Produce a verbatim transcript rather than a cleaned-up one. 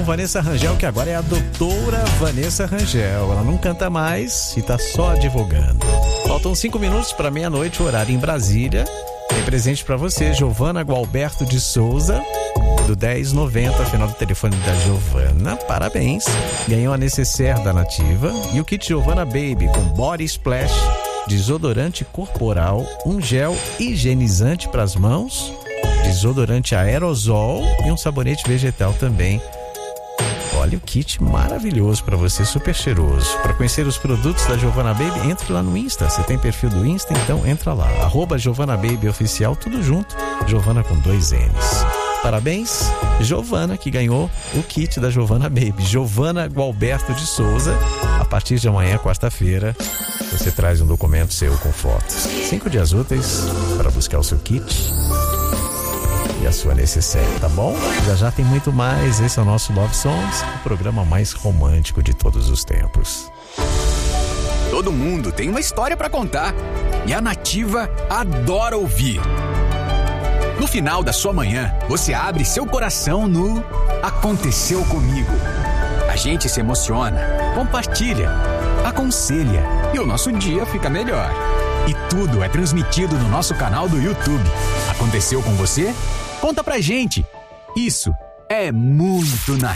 Vanessa Rangel, que agora é a doutora Vanessa Rangel. Ela não canta mais e tá só advogando. Faltam cinco minutos para meia-noite, o horário em Brasília. Tem presente para você, Giovana Gualberto de Souza, do dez noventa, final do telefone da Giovana. Parabéns. Ganhou a necessaire da Nativa e o kit Giovana Baby com Body Splash, desodorante corporal, um gel higienizante para as mãos, desodorante aerosol e um sabonete vegetal também. Olha o kit maravilhoso para você, super cheiroso. Para conhecer os produtos da Giovana Baby, entre lá no Insta. Você tem perfil do Insta? Então entra lá. Arroba Giovana Baby Oficial, tudo junto. Giovana com dois N's. Parabéns, Giovana, que ganhou o kit da Giovana Baby. Giovana Gualberto de Souza. A partir de amanhã, quarta-feira, você traz um documento seu com fotos. Cinco dias úteis para buscar o seu kit e a sua necessaire, tá bom? Já já tem muito mais. Esse é o nosso Love Songs, o programa mais romântico de todos os tempos. Todo mundo tem uma história pra contar e a Nativa adora ouvir. No final da sua manhã, você abre seu coração no Aconteceu Comigo. A gente se emociona, compartilha, aconselha e o nosso dia fica melhor. E tudo é transmitido no nosso canal do YouTube. Aconteceu com você? Conta pra gente. Isso é muito Nativa.